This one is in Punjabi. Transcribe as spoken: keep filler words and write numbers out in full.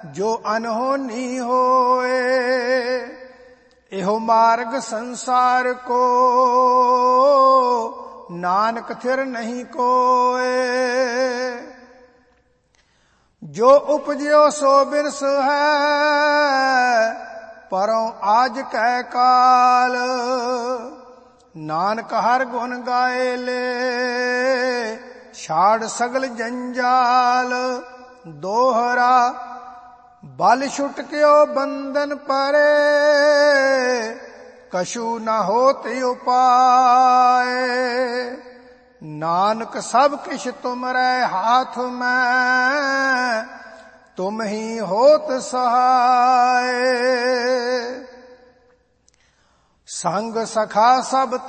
ਜੋ ਅਨਹੋਨੀ ਹੋਏ। ਇਹੋ ਮਾਰਗ ਸੰਸਾਰ ਕੋ ਨਾਨਕ ਥਿਰ ਨਹੀਂ ਕੋਏ। ਜੋ ਉਪਜਿਓ ਸੋ ਬਿਰਸ ਹੈ ਪਰੋਂ ਆਜ ਕੈ ਕਾਲ। ਨਾਨਕ ਹਰ ਗੁਣ ਗਾਏ ਲੈ ਛਾੜ ਸਗਲ ਜੰਜਾਲ। ਦੋਹਰਾ ਬਲ ਛੁਟਕਿਓ ਬੰਧਨ ਪਰੇ ਕਛੂ ਨ ਹੋਤ ਉਪਾਏ। ਨਾਨਕ ਸਭ ਕਿਛ ਤੁਮਰੇ ਹਾਥ ਮੈਂ ਤੁਮ ਹੀ ਹੋਤ ਸਹਾਏ। ਸੰਗ ਸਖਾ ਸਭ